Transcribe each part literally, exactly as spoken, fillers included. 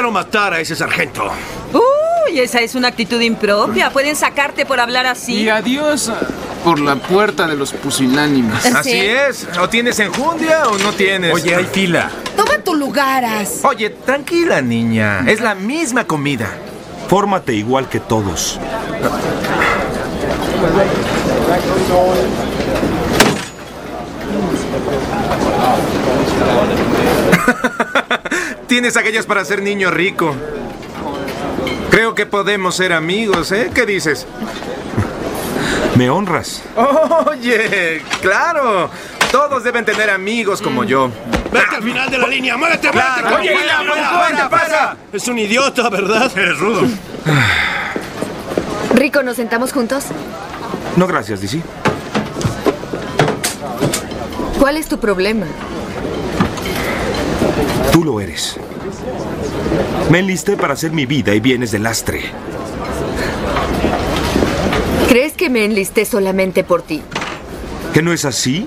Quiero matar a ese sargento. Uy, esa es una actitud impropia. Pueden sacarte por hablar así. Y adiós por la puerta de los pusilánimes. Así es. O tienes enjundia o no tienes. Oye, hay fila. Toma tu lugar, As. Oye, tranquila, niña. Es la misma comida. Fórmate igual que todos. Tienes aquellas para ser niño rico. Creo que podemos ser amigos, ¿eh? ¿Qué dices? Me honras. Oye, claro. Todos deben tener amigos como yo. ¡Vete al final de la línea! ¡Muévete, muévete! Claro. Oye, fuera, mira, fuera, fuera, fuera, fuera. fuera! Es un idiota, ¿verdad? Eres rudo. Rico, ¿nos sentamos juntos? No, gracias, D C. ¿Cuál es tu problema? Tú lo eres. Me enlisté para hacer mi vida y vienes de lastre. ¿Crees que me enlisté solamente por ti? ¿Que no es así?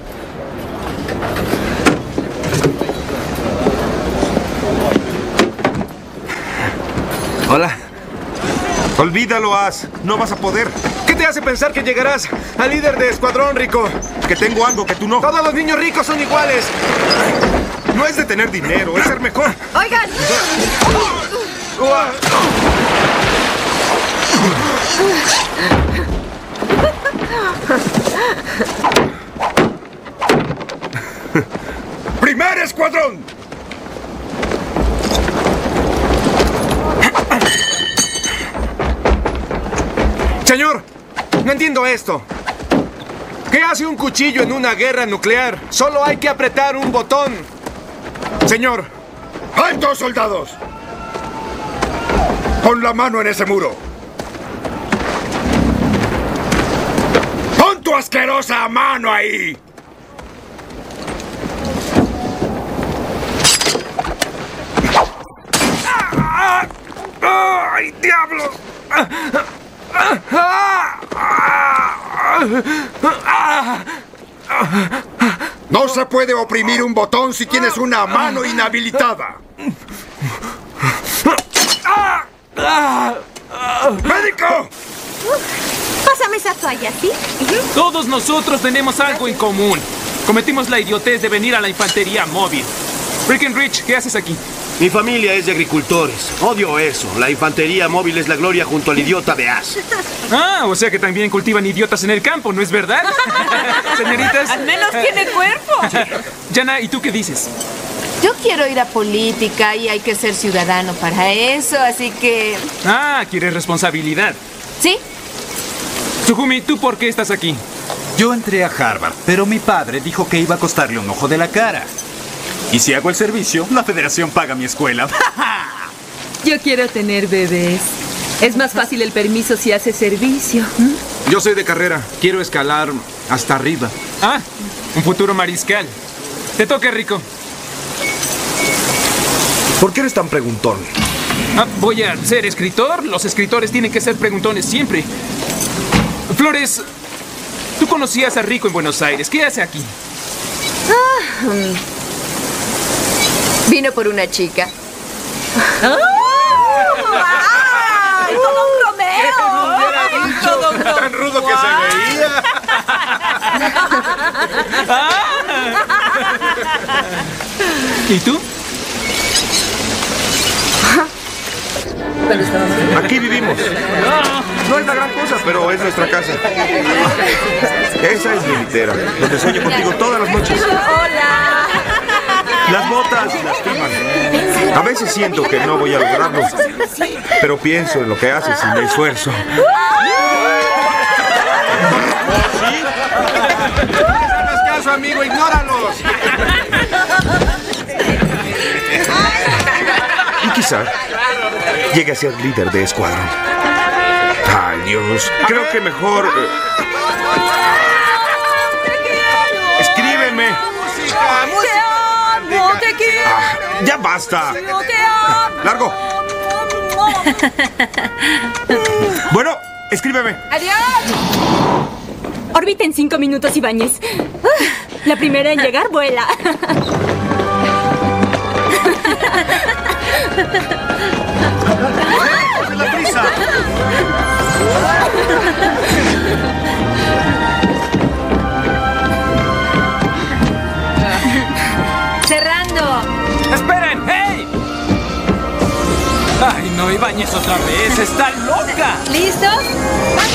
Hola. Olvídalo, As. No vas a poder. ¿Qué te hace pensar que llegarás al líder de escuadrón, Rico? Que tengo algo que tú no. Todos los niños ricos son iguales. No es de tener dinero, es ser mejor. ¡Oigan! ¡Primer escuadrón! Señor, no entiendo esto. ¿Qué hace un cuchillo en una guerra nuclear? Solo hay que apretar un botón. Señor. ¡Alto, soldados! Pon la mano en ese muro. ¡Pon tu asquerosa mano ahí! ¡Ay, diablos! No se puede oprimir un botón si tienes una mano inhabilitada. ¡Médico! Pásame esa toalla, ¿sí? Todos nosotros tenemos algo en común. Cometimos la idiotez de venir a la infantería móvil. Breckenridge, ¿qué haces aquí? Mi familia es de agricultores. Odio eso. La infantería móvil es la gloria junto al idiota de As. Ah, o sea que también cultivan idiotas en el campo, ¿no es verdad? Señoritas. Al menos tiene cuerpo. Yana, ¿y tú qué dices? Yo quiero ir a política y hay que ser ciudadano para eso, así que... Ah, quieres responsabilidad. ¿Sí? Tsugumi, ¿tú por qué estás aquí? Yo entré a Harvard, pero mi padre dijo que iba a costarle un ojo de la cara. Y si hago el servicio, la federación paga mi escuela. Yo quiero tener bebés. Es más fácil el permiso si hace servicio. ¿Mm? Yo soy de carrera. Quiero escalar hasta arriba. Ah, un futuro mariscal. Te toca, Rico. ¿Por qué eres tan preguntón? Ah, voy a ser escritor. Los escritores tienen que ser preguntones siempre. Flores, tú conocías a Rico en Buenos Aires. ¿Qué hace aquí? Ah, um, vino por una chica. ¡Oh! ¡Ay, todo un Romeo! Todo un Romeo. Tan rudo que se veía. ¿Y tú? Aquí vivimos. No es la gran cosa, pero es nuestra casa. Esa es mi litera, donde sueño contigo todas las noches. ¡Hola! Las botas lastiman. A veces siento que no voy a lograrlo, pero pienso en lo que haces y me esfuerzo. ¿Sí? No hagas caso, amigo, ignóralos. Y quizá llegue a ser líder de escuadrón. Ay, Dios. Creo que mejor... eh, ¡Escríbeme! ¡Música! ¡Música! ¡No te quiero! Ah, ¡ya basta! ¡No te amo! ¡Largo! Bueno, escríbeme. ¡Adiós! Orbita en cinco minutos, Ibáñez. La primera en llegar vuela. ¡Coge la prisa! ¡Cerrando! ¡Esperen! ¡Hey! ¡Ay, no, Ibáñez otra vez! ¡Está loca! ¿Listos?